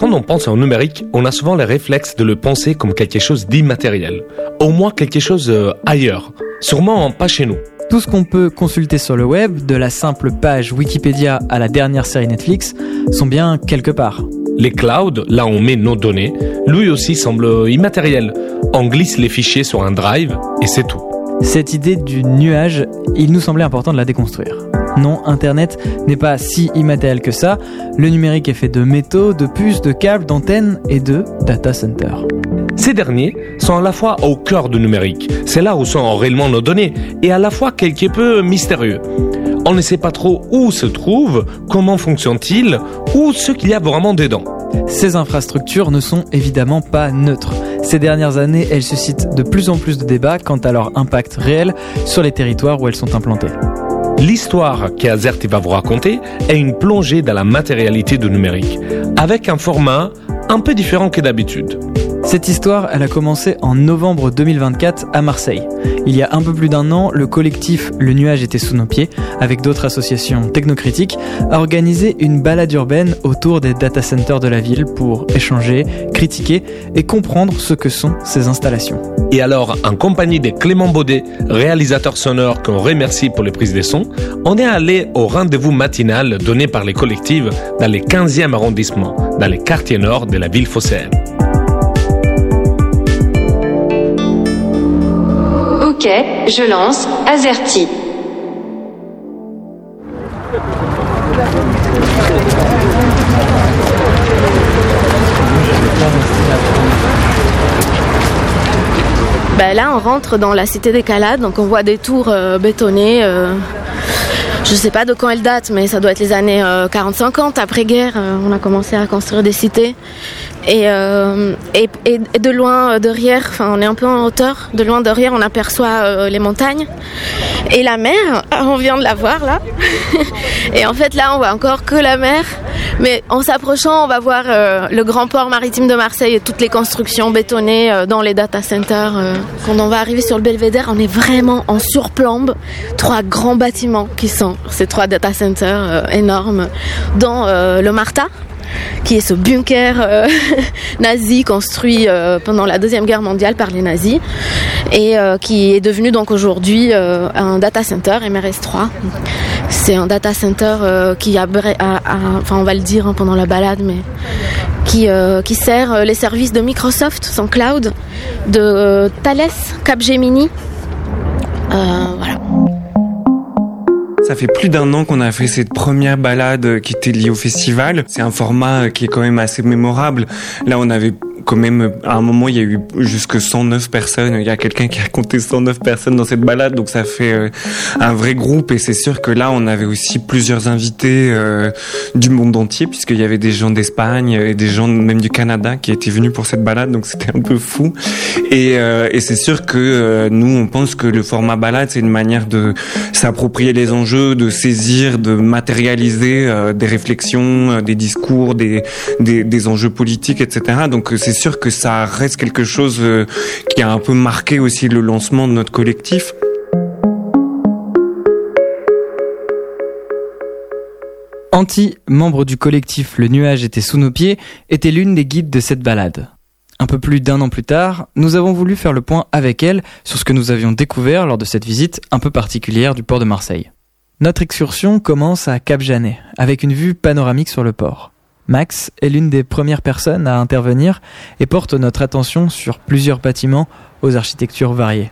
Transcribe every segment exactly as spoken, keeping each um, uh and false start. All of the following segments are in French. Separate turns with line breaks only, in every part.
Quand on pense au numérique, on a souvent les réflexes de le penser comme quelque chose d'immatériel. Au moins quelque chose euh, ailleurs. Sûrement pas chez nous.
Tout ce qu'on peut consulter sur le web, de la simple page Wikipédia à la dernière série Netflix, sont bien quelque part.
Les clouds, là où on met nos données, lui aussi semble immatériel. On glisse les fichiers sur un drive et c'est tout.
Cette idée du nuage, il nous semblait important de la déconstruire. Non, Internet n'est pas si immatériel que ça. Le numérique est fait de métaux, de puces, de câbles, d'antennes et de data centers.
Ces derniers sont à la fois au cœur du numérique, c'est là où sont réellement nos données, et à la fois quelque peu mystérieux. On ne sait pas trop où se trouvent, comment fonctionnent-ils, ou ce qu'il y a vraiment dedans.
Ces infrastructures ne sont évidemment pas neutres. Ces dernières années, elles suscitent de plus en plus de débats quant à leur impact réel sur les territoires où elles sont implantées.
L'histoire qu'Azerty va vous raconter est une plongée dans la matérialité du numérique, avec un format un peu différent que d'habitude.
Cette histoire, elle a commencé en novembre deux mille vingt-quatre à Marseille. Il y a un peu plus d'un an, le collectif Le Nuage était sous nos pieds, avec d'autres associations technocritiques, a organisé une balade urbaine autour des data centers de la ville pour échanger, critiquer et comprendre ce que sont ces installations.
Et alors, en compagnie de Clément Baudet, réalisateur sonore qu'on remercie pour les prises de son, on est allé au rendez-vous matinal donné par les collectifs dans le quinzième arrondissement, dans les quartiers nord de la ville phocéenne.
Ok, je lance Azerty.
Ben là, on rentre dans la cité des Calades, donc on voit des tours euh, bétonnées. Euh, je sais pas de quand elles datent, mais ça doit être les années euh, quarante cinquante, après-guerre. Euh, on a commencé à construire des cités. Et, euh, et, et de loin derrière, enfin on est un peu en hauteur, de loin derrière on aperçoit euh, les montagnes et la mer, on vient de la voir là. Et en fait là on voit encore que la mer, mais en s'approchant on va voir euh, le grand port maritime de Marseille et toutes les constructions bétonnées euh, dans les data centers. Euh. Quand on va arriver sur le Belvédère, on est vraiment en surplombe, trois grands bâtiments qui sont ces trois data centers euh, énormes, dont euh, le Marta, qui est ce bunker euh, nazi construit euh, pendant la Deuxième Guerre mondiale par les nazis et euh, qui est devenu donc aujourd'hui euh, un data center M R S trois. C'est un data center euh, qui a, a, a, enfin on va le dire hein, pendant la balade, mais qui, euh, qui sert les services de Microsoft, son cloud, de euh, Thales, Capgemini, euh, voilà.
Ça fait plus d'un an qu'on a fait cette première balade qui était liée au festival. C'est un format qui est quand même assez mémorable. Là, on avait quand même, à un moment, il y a eu jusque cent neuf personnes. Il y a quelqu'un qui a compté cent neuf personnes dans cette balade, donc ça fait euh, un vrai groupe. Et c'est sûr que là, on avait aussi plusieurs invités euh, du monde entier, puisqu'il y avait des gens d'Espagne et des gens même du Canada qui étaient venus pour cette balade, donc c'était un peu fou. Et, euh, et c'est sûr que euh, nous, on pense que le format balade, c'est une manière de s'approprier les enjeux, de saisir, de matérialiser euh, des réflexions, euh, des discours, des, des, des enjeux politiques, et cetera. Donc c'est sûr que ça reste quelque chose euh, qui a un peu marqué aussi le lancement de notre collectif.
Anti, membre du collectif Le Nuage était sous nos pieds, était l'une des guides de cette balade. Un peu plus d'un an plus tard, nous avons voulu faire le point avec elle sur ce que nous avions découvert lors de cette visite un peu particulière du port de Marseille. Notre excursion commence à Cap-Janet, avec une vue panoramique sur le port. Max est l'une des premières personnes à intervenir et porte notre attention sur plusieurs bâtiments aux architectures variées.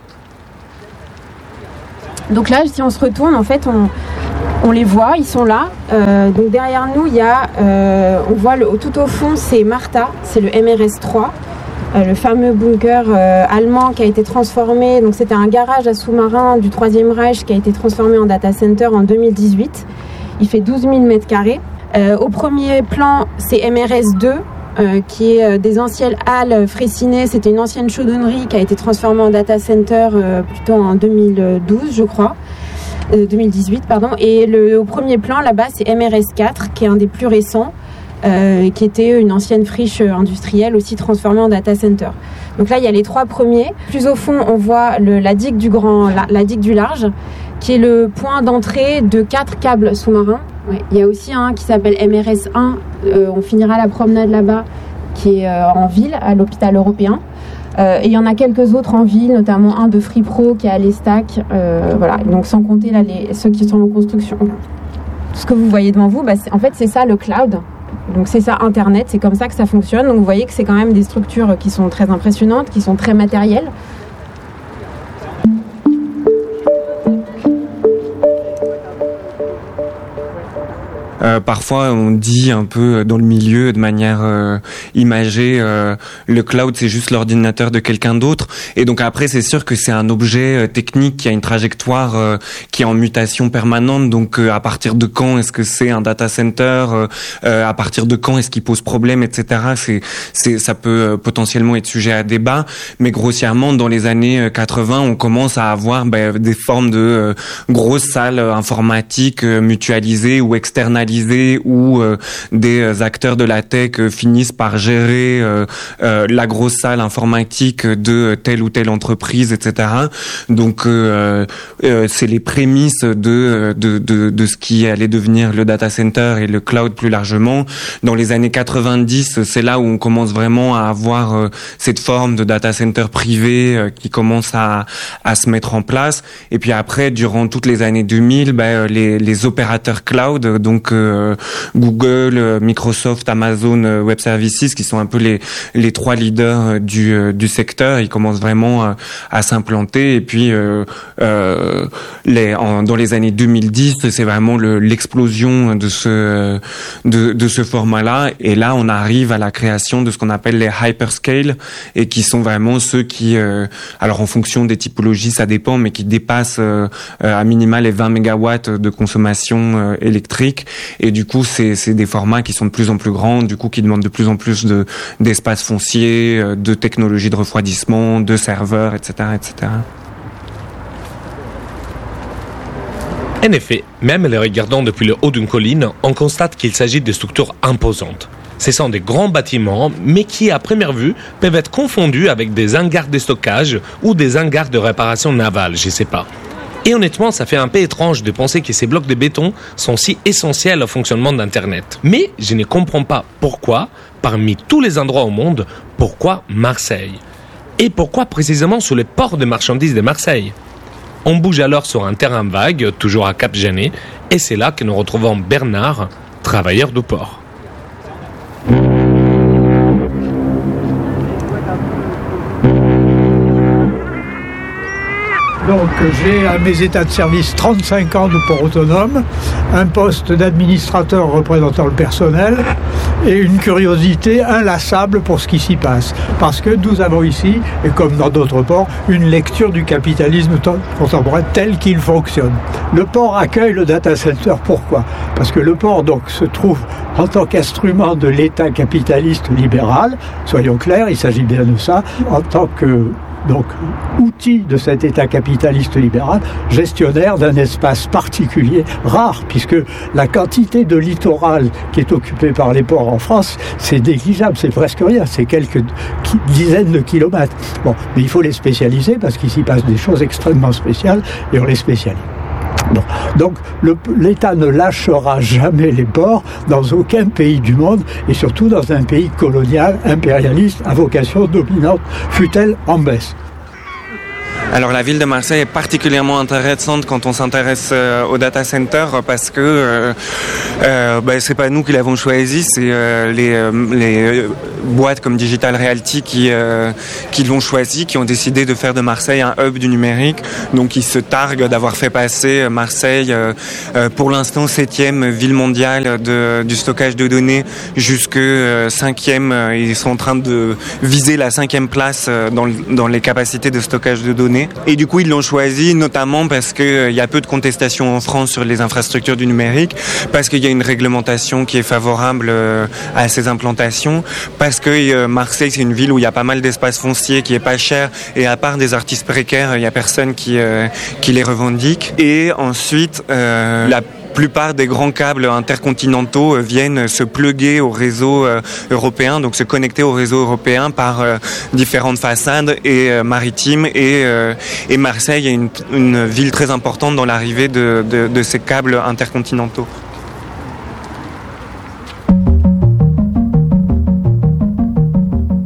Donc là, si on se retourne, en fait, on, on les voit, ils sont là. Euh, donc derrière nous, il y a, euh, on voit le, tout au fond, c'est Marta, c'est le M R S trois, euh, le fameux bunker euh, allemand qui a été transformé. Donc c'était un garage à sous-marins du Troisième Reich qui a été transformé en data center en deux mille dix-huit. Il fait douze mille mètres carrés. Euh, au premier plan, c'est M R S deux, euh, qui est euh, des anciennes halles Fraissinet. C'était une ancienne chaudronnerie qui a été transformée en data center euh, plutôt en deux mille douze, je crois. Euh, deux mille dix-huit, pardon. Et le, au premier plan, là-bas, c'est M R S quatre, qui est un des plus récents, euh, qui était une ancienne friche industrielle aussi transformée en data center. Donc là, il y a les trois premiers. Plus au fond, on voit le, la digue du grand, la, la digue du large, qui est le point d'entrée de quatre câbles sous-marins Ouais. Il y a aussi un qui s'appelle M R S un, euh, on finira la promenade là-bas, qui est euh, en ville, à l'hôpital européen. Euh, et il y en a quelques autres en ville, notamment un de Free Pro qui est à l'Estac. Euh, voilà. Donc sans compter là, les, ceux qui sont en construction. Ce que vous voyez devant vous, bah, c'est, en fait, c'est ça le cloud. Donc c'est ça Internet, c'est comme ça que ça fonctionne. Donc vous voyez que c'est quand même des structures qui sont très impressionnantes, qui sont très matérielles.
Euh, parfois, on dit un peu dans le milieu, de manière euh, imagée, euh, le cloud, c'est juste l'ordinateur de quelqu'un d'autre. Et donc après, c'est sûr que c'est un objet euh, technique qui a une trajectoire euh, qui est en mutation permanente. Donc euh, à partir de quand est-ce que c'est un data center euh, euh, À partir de quand est-ce qu'il pose problème, et cetera. C'est, c'est, ça peut euh, potentiellement être sujet à débat. Mais grossièrement, dans les années quatre-vingts, on commence à avoir ben, des formes de euh, grosses salles informatiques euh, mutualisées ou externalisées, où euh, des acteurs de la tech euh, finissent par gérer euh, euh, la grosse salle informatique de telle ou telle entreprise, et cetera. Donc euh, euh, c'est les prémices de, de de de ce qui allait devenir le data center et le cloud plus largement. Dans les années quatre-vingt-dix, c'est là où on commence vraiment à avoir euh, cette forme de data center privé euh, qui commence à à se mettre en place. Et puis après, durant toutes les années deux mille, ben, les les opérateurs cloud, donc euh, Google, Microsoft, Amazon Web Services, qui sont un peu les les trois leaders du du secteur, ils commencent vraiment à, à s'implanter. Et puis euh, euh, les en, dans les années deux mille dix, c'est vraiment le, l'explosion de ce de de ce format-là. Et là, on arrive à la création de ce qu'on appelle les hyperscale, et qui sont vraiment ceux qui, euh, alors en fonction des typologies, ça dépend, mais qui dépassent euh, à minima les vingt mégawatts de consommation euh, électrique. Et du coup, c'est, c'est des formats qui sont de plus en plus grands, du coup, qui demandent de plus en plus de, d'espace foncier, de technologies de refroidissement, de serveurs, et cetera, et cetera.
En effet, même les regardant depuis le haut d'une colline, on constate qu'il s'agit de structures imposantes. Ce sont des grands bâtiments, mais qui, à première vue, peuvent être confondus avec des hangars de stockage ou des hangars de réparation navale, je sais pas. Et honnêtement, ça fait un peu étrange de penser que ces blocs de béton sont si essentiels au fonctionnement d'Internet. Mais je ne comprends pas pourquoi, parmi tous les endroits au monde, pourquoi Marseille ? Et pourquoi précisément sur les ports de marchandises de Marseille ? On bouge alors sur un terrain vague, toujours à Cap-Genet, et c'est là que nous retrouvons Bernard, travailleur du port.
Donc j'ai à mes états de service trente-cinq ans de port autonome, un poste d'administrateur représentant le personnel et une curiosité inlassable pour ce qui s'y passe. Parce que nous avons ici, et comme dans d'autres ports, une lecture du capitalisme contemporain tel qu'il fonctionne. Le port accueille le data center, pourquoi ? Parce que le port donc se trouve en tant qu'instrument de l'État capitaliste libéral, soyons clairs, il s'agit bien de ça, en tant que donc outil de cet État capitaliste libéral, gestionnaire d'un espace particulier, rare, puisque la quantité de littoral qui est occupée par les ports en France, c'est négligeable, c'est presque rien, c'est quelques dizaines de kilomètres. Bon, mais il faut les spécialiser parce qu'il s'y passe des choses extrêmement spéciales et on les spécialise. Bon. Donc le, l'État ne lâchera jamais les ports dans aucun pays du monde et surtout dans un pays colonial, impérialiste, à vocation dominante, fût-elle en baisse.
Alors la ville de Marseille est particulièrement intéressante quand on s'intéresse euh, au data center parce que euh, euh, bah, c'est pas nous qui l'avons choisi, c'est euh, les, euh, les boîtes comme Digital Realty qui euh, qui l'ont choisi, qui ont décidé de faire de Marseille un hub du numérique. Donc ils se targuent d'avoir fait passer Marseille euh, euh, pour l'instant septième ville mondiale de, du stockage de données jusque euh, cinquième. Ils sont en train de viser la cinquième place euh, dans, dans les capacités de stockage de données. Et du coup, ils l'ont choisi notamment parce qu'il euh, y a peu de contestations en France sur les infrastructures du numérique, parce qu'il y a une réglementation qui est favorable euh, à ces implantations, parce que euh, Marseille, c'est une ville où il y a pas mal d'espace foncier qui est pas cher, et à part des artistes précaires, il y a personne qui, euh, qui les revendique. Et ensuite, euh, la La plupart des grands câbles intercontinentaux viennent se plugger au réseau européen, donc se connecter au réseau européen par différentes façades et maritimes. Et, et Marseille est une, une ville très importante dans l'arrivée de, de, de ces câbles intercontinentaux.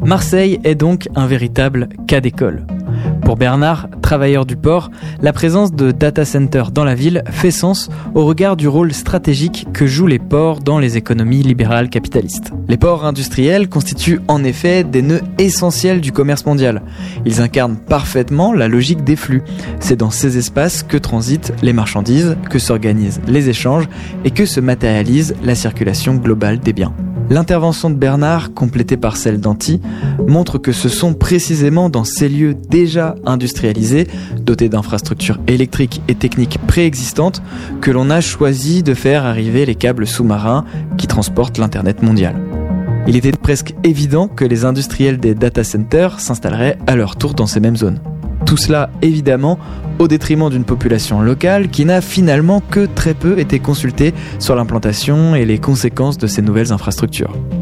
Marseille est donc un véritable cas d'école. Pour Bernard, travailleur du port, la présence de data centers dans la ville fait sens au regard du rôle stratégique que jouent les ports dans les économies libérales capitalistes. Les ports industriels constituent en effet des nœuds essentiels du commerce mondial. Ils incarnent parfaitement la logique des flux. C'est dans ces espaces que transitent les marchandises, que s'organisent les échanges et que se matérialise la circulation globale des biens. L'intervention de Bernard, complétée par celle d'Anti, montre que ce sont précisément dans ces lieux déjà industrialisés, dotés d'infrastructures électriques et techniques préexistantes, que l'on a choisi de faire arriver les câbles sous-marins qui transportent l'Internet mondial. Il était presque évident que les industriels des data centers s'installeraient à leur tour dans ces mêmes zones. Tout cela, évidemment, au détriment d'une population locale qui n'a finalement que très peu été consultée sur l'implantation et les conséquences de ces nouvelles infrastructures.